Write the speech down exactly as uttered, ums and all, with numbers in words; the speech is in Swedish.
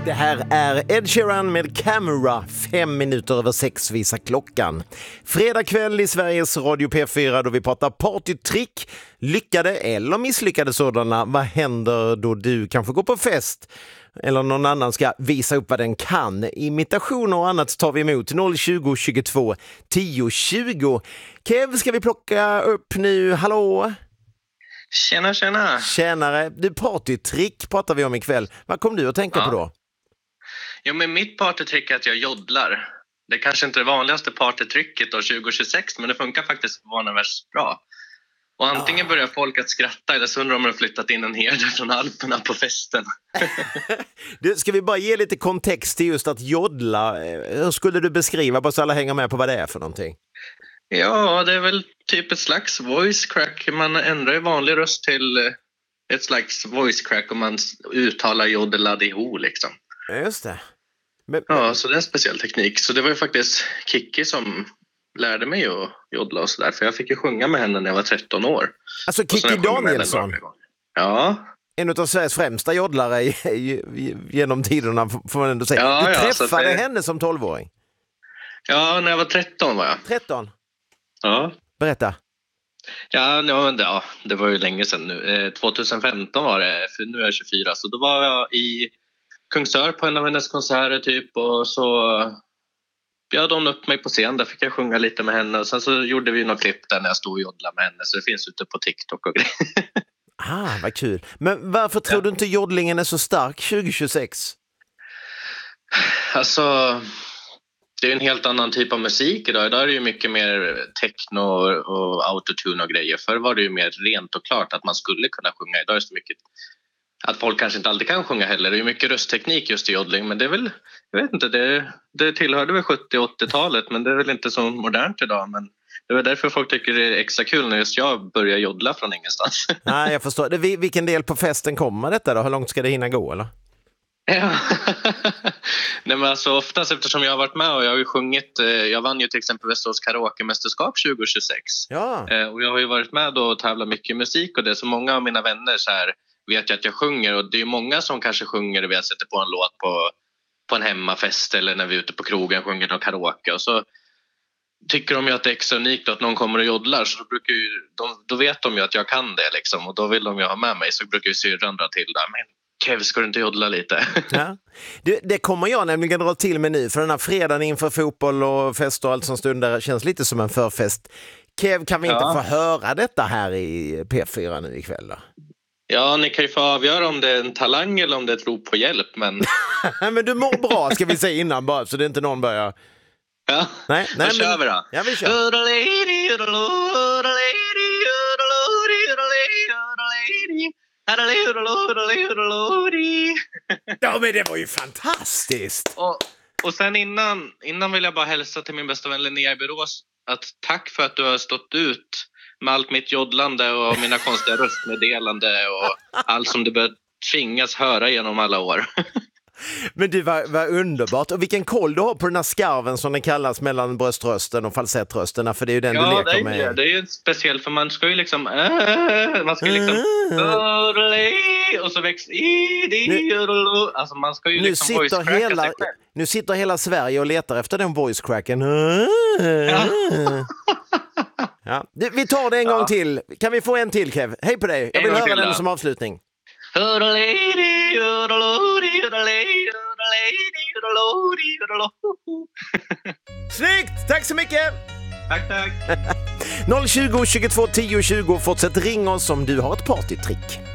Det här är Ed Sheeran med Camera. Fem minuter över sex visar klockan. Fredag kväll i Sveriges Radio P fyra då vi pratar partytrick. Lyckade eller misslyckade sådana. Vad händer då du kanske går på fest eller någon annan ska visa upp vad den kan? Imitationer och annat tar vi emot noll tjugo tjugotvå tio tjugo. Kev, ska vi plocka upp nu? Hallå? Tjena, tjena. Tjänare. Du, partytrick pratar vi om ikväll. Vad kom du att tänka Ja. på då? Jo, men mitt partytrick är att jag joddlar. Det är kanske inte det vanligaste partytricket då tjugo tjugosex, men det funkar faktiskt förvånansvärt bra. Och antingen Ah. börjar folk att skratta eller så undrar om de har flyttat in en herde från Alperna på festen. Du, ska vi bara ge lite kontext till just att joddla? Hur skulle du beskriva, bara så alla hänger med på vad det är för någonting? Ja, det är väl typ ett slags voice crack. Man ändrar ju vanlig röst till ett slags voice crack om man uttalar joddeladiho liksom. Just det. Men, Ja, så det är en speciell teknik. Så det var ju faktiskt Kiki som lärde mig att joddla och sådär. För jag fick ju sjunga med henne när jag var tretton år. alltså Och så Kiki har jag sjungit med henne Danielsson, några gånger. Ja, en av Sveriges främsta joddlare i- i- genom tiderna får man ändå säga. Ja, du ja, så träffade det- henne som tolvåring. ja, när jag var tretton var jag. tretton. Ja, Berätta. ja, ja, men det- ja det var ju länge sedan nu. Eh, tjugohundrafemton var det, för nu är jag tjugofyra. Så då var jag i Kungsör på en av hennes konserter typ. Och så bjöd hon upp mig på scen. Där fick jag sjunga lite med henne. Och sen så gjorde vi några klipp där när jag stod och joddlade med henne. Så det finns ute på TikTok och grejer. Ah, vad kul. Men varför tror Ja. du inte joddlingen är så stark tjugo tjugosex? Alltså, det är en helt annan typ av musik idag. Idag är det ju mycket mer techno och autotune och grejer. Förr var det ju mer rent och klart att man skulle kunna sjunga. Idag är det så mycket att folk kanske inte alltid kan sjunga heller. Det är ju mycket röstteknik just i joddling. Men det är väl, jag vet inte, det, det tillhörde väl sjuttio- och åttiotalet. Men det är väl inte så modernt idag. Men det var därför folk tycker det är extra kul när just jag börjar joddla från ingenstans. Nej, jag förstår. Det, vil- vilken del på festen kommer detta då? Hur långt ska det hinna gå, eller? Ja. Nej, men alltså oftast eftersom jag har varit med och jag har ju sjungit, eh, jag vann ju till exempel Västerås karaoke-mästerskap tjugo tjugosex. Ja. Eh, och jag har ju varit med och tävlat mycket i musik och det, så många av mina vänner så här vet jag att jag sjunger, och det är ju många som kanske sjunger och vi sätter på en låt på, på en hemmafest eller när vi är ute på krogen och sjunger någon karaoke, och så tycker de ju att det är extra unikt att någon kommer och joddlar, så då, brukar ju, de, då vet de ju att jag kan det liksom, och då vill de ju ha med mig, så brukar ju syrran dra till där, men Kev, ska du inte joddla lite? Ja. Det, det kommer jag nämligen dra till med nu, för den här fredagen inför fotboll och fest och allt som stundar känns lite som en förfest. Kev, kan vi inte Ja. få höra detta här i P fyra nu ikväll då? Ja, ni kan ju få avgöra om det är en talang eller om det är ett rop på hjälp, men Men du mår bra, ska vi säga innan bara, så det inte någon börjar... ja, Nej, då nej, kör men... vi då. Ja, vi kör. Yodelady, yodeloo, yodelady, yodeloo, yodelady, yodelady, yodelady, yodeloo, yodeloo. Ja, men det var ju fantastiskt! Och, och sen innan, innan vill jag bara hälsa till min bästa vän Linnea i Borås att tack för att du har stått ut med allt mitt joddlande och mina konstiga röstmeddelande och allt som du bör tvingas höra genom alla år. Men det var, var underbart. Och vilken koll du har på den här skarven som den kallas mellan bröströsten och falsettrösterna, för det är ju den du Ja, leker det är, med. ju- det är ju speciellt, för man ska ju liksom äh, man ska liksom och så växer alltså man ska ju Nu liksom voice sitter, cracka hela, sig själv. nu sitter hela Sverige och letar efter den voice cracken. Ja. Du, vi tar det en Ja. gång till. Kan vi få en till, Kev? Hej på dig. Jag En vill gång höra till den då. som avslutning. Snyggt! Tack så mycket! Tack, tack. noll tjugo tjugotvå tio tjugo. Fortsätt ringa oss om du har ett partytrick.